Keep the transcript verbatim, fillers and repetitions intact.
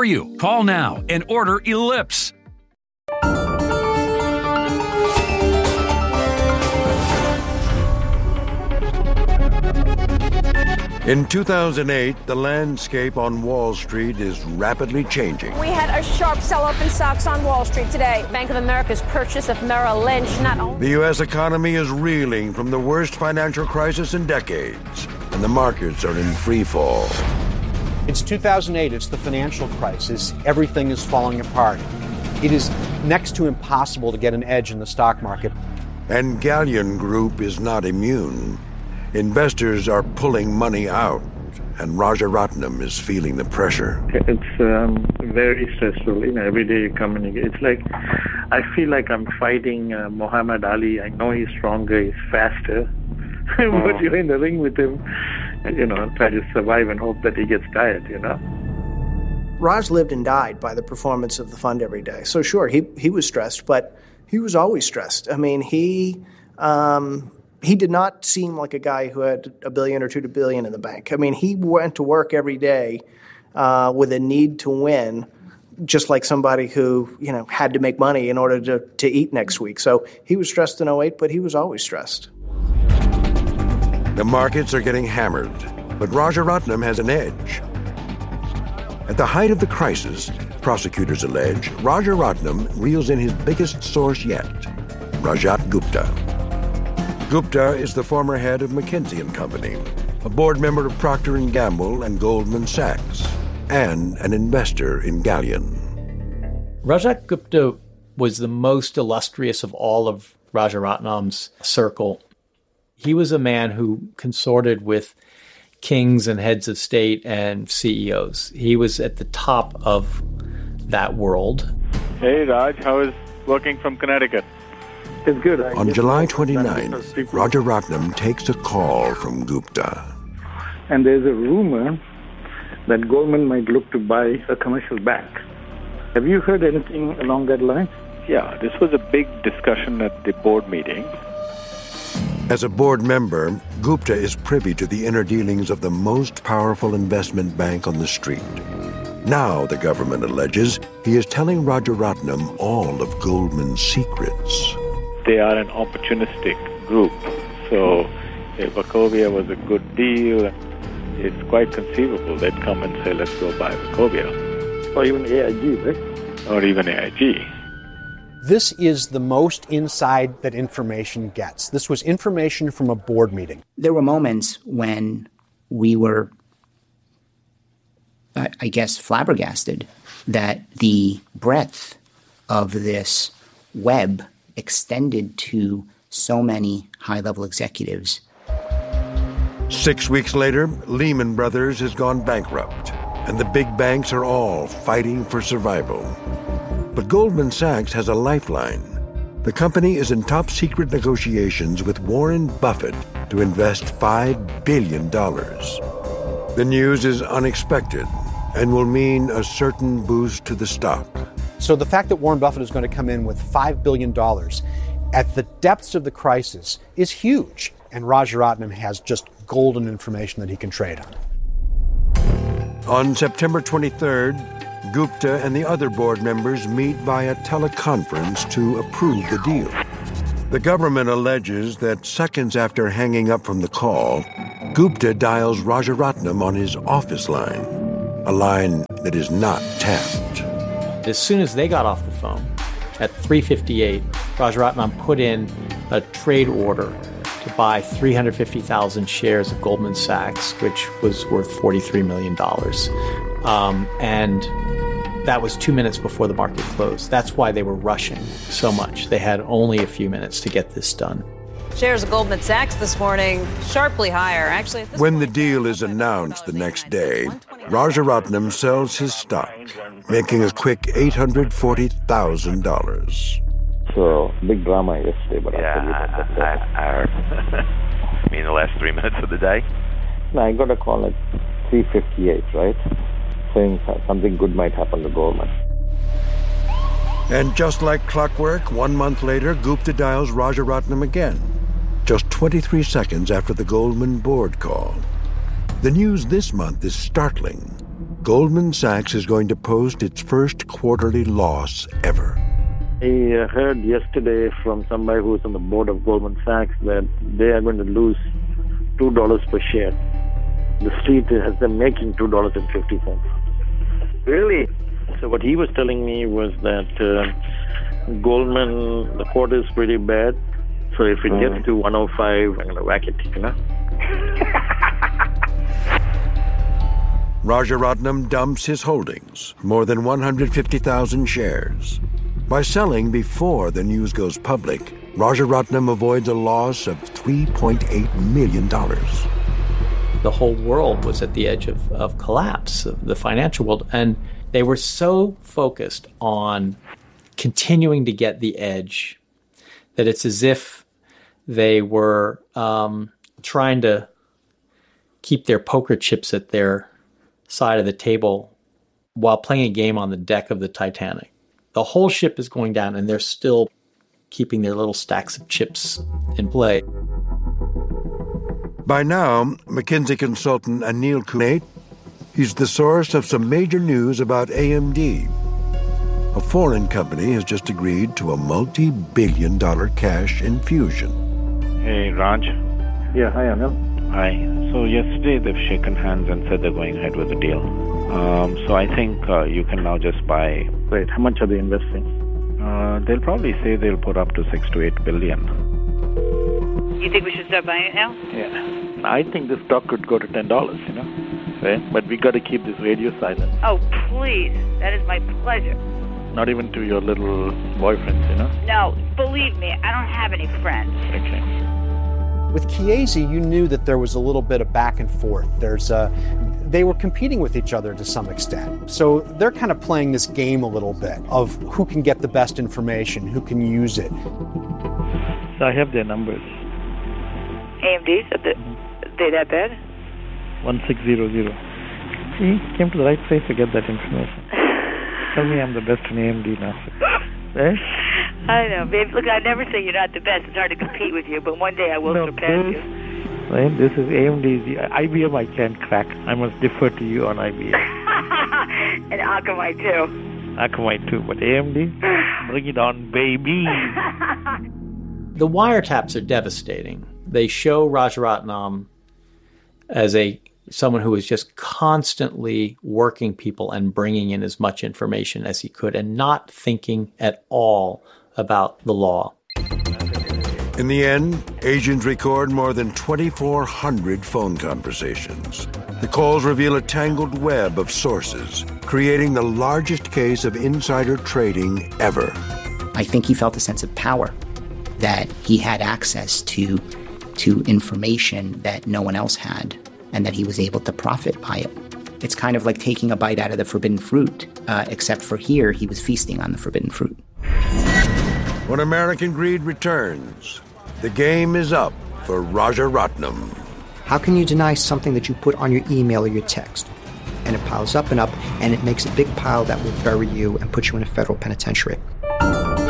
for you. Call now and order Ellipse. In two thousand eight, the landscape on Wall Street is rapidly changing. We had a sharp sell-off in stocks on Wall Street today. Bank of America's purchase of Merrill Lynch not only... The U S economy is reeling from the worst financial crisis in decades, and the markets are in free fall. It's two thousand eight. It's the financial crisis. Everything is falling apart. It is next to impossible to get an edge in the stock market. And Galleon Group is not immune. Investors are pulling money out, and Rajaratnam is feeling the pressure. It's um, very stressful. You know, every day you come and it's like, I feel like I'm fighting uh, Muhammad Ali. I know he's stronger, he's faster, oh. but you're in the ring with him, and, you know, try to survive and hope that he gets tired, you know. Raj lived and died by the performance of the fund every day. So sure, he, he was stressed, but he was always stressed. I mean, he... Um, He did not seem like a guy who had a billion or two billion in the bank. I mean, he went to work every day uh, with a need to win, just like somebody who, you know, had to make money in order to, to eat next week. So he was stressed in oh eight, but he was always stressed. The markets are getting hammered, but Rajaratnam has an edge. At the height of the crisis, prosecutors allege, Rajaratnam reels in his biggest source yet, Rajat Gupta. Gupta is the former head of McKinsey and Company, a board member of Procter and Gamble and Goldman Sachs, and an investor in Galleon. Rajat Gupta was the most illustrious of all of Rajaratnam's circle. He was a man who consorted with kings and heads of state and C E Os. He was at the top of that world. Hey, Raj, how is working from Connecticut? It's good. On July twenty-ninth, Rajaratnam takes a call from Gupta. And there's a rumor that Goldman might look to buy a commercial bank. Have you heard anything along that line? Yeah, this was a big discussion at the board meeting. As a board member, Gupta is privy to the inner dealings of the most powerful investment bank on the street. Now, the government alleges, he is telling Rajaratnam all of Goldman's secrets. They are an opportunistic group, so if Wachovia was a good deal, it's quite conceivable they'd come and say, let's go buy Wachovia. Or even A I G, right? Or even A I G. This is the most inside that information gets. This was information from a board meeting. There were moments when we were, I guess, flabbergasted that the breadth of this web extended to so many high-level executives. Six weeks later, Lehman Brothers has gone bankrupt, and the big banks are all fighting for survival. But Goldman Sachs has a lifeline. The company is in top-secret negotiations with Warren Buffett to invest five billion dollars. The news is unexpected and will mean a certain boost to the stock. So the fact that Warren Buffett is going to come in with five billion dollars at the depths of the crisis is huge. And Rajaratnam has just golden information that he can trade on. On September twenty-third, Gupta and the other board members meet via teleconference to approve the deal. The government alleges that seconds after hanging up from the call, Gupta dials Rajaratnam on his office line, a line that is not tapped. As soon as they got off the phone, at three fifty-eight, Rajaratnam put in a trade order to buy three hundred fifty thousand shares of Goldman Sachs, which was worth forty-three million dollars. Um, and that was two minutes before the market closed. That's why they were rushing so much. They had only a few minutes to get this done. Shares of Goldman Sachs this morning sharply higher. Actually, at this when the deal is announced the next day, Rajaratnam sells his stock, making a quick eight hundred forty thousand dollars. So, big drama yesterday, but yeah, I'll tell you about that. I, I heard. You mean the last three minutes of the day? No, I got a call at three fifty-eight, right? Saying something good might happen to Goldman. And just like clockwork, one month later, Gupta dials Rajaratnam again, just twenty-three seconds after the Goldman board call. The news this month is startling. Goldman Sachs is going to post its first quarterly loss ever. I uh, heard yesterday from somebody who's on the board of Goldman Sachs that they are going to lose two dollars per share. The street has them making two dollars and fifty cents. Really? So what he was telling me was that uh, Goldman, the quarter is pretty bad. So if it gets to one oh five, I'm going to whack it, you know? Rajaratnam dumps his holdings, more than one hundred fifty thousand shares. By selling before the news goes public, Rajaratnam avoids a loss of three point eight million dollars. The whole world was at the edge of, of collapse, of the financial world, and they were so focused on continuing to get the edge that it's as if they were um, trying to keep their poker chips at their side of the table while playing a game on the deck of the Titanic. The whole ship is going down, and they're still keeping their little stacks of chips in play. By now, McKinsey consultant Anil Kumar, he's the source of some major news about A M D. A foreign company has just agreed to a multi-billion dollar cash infusion. Hey, Raj. Yeah, hi, Anil. Hi. So yesterday they've shaken hands and said they're going ahead with the deal. Um, so I think uh, you can now just buy. Wait, how much are they investing? Uh, they'll probably say they'll put up to six to eight billion. You think we should start buying it now? Yeah. I think this stock could go to ten dollars, you know. Right? But we got to keep this radio silent. Oh, please. That is my pleasure. Not even to your little boyfriends, you know. No, believe me, I don't have any friends. Okay. With Chiesi, you knew that there was a little bit of back and forth. There's a, they were competing with each other to some extent. So they're kind of playing this game a little bit of who can get the best information, who can use it. So I have their numbers. A M D, so they, they that bad? one six zero zero. See, came to the right place to get that information. Tell me I'm the best in A M D now. Right? I know, babe. Look, I never say you're not the best. It's hard to compete with you, but one day I will no, surpass this, you. Right? This is A M D. I B M I can't crack. I must defer to you on I B M. And Akamai, too. Akamai, too. But A M D, bring it on, baby. The wiretaps are devastating. They show Rajaratnam as a someone who was just constantly working people and bringing in as much information as he could and not thinking at all about the law. In the end, agents record more than twenty-four hundred phone conversations. The calls reveal a tangled web of sources, creating the largest case of insider trading ever. I think he felt a sense of power, that he had access to, to information that no one else had, and that he was able to profit by it. It's kind of like taking a bite out of the forbidden fruit, uh, except for here, he was feasting on the forbidden fruit. When American greed returns, the game is up for Rajaratnam. How can you deny something that you put on your email or your text? And it piles up and up, and it makes a big pile that will bury you and put you in a federal penitentiary.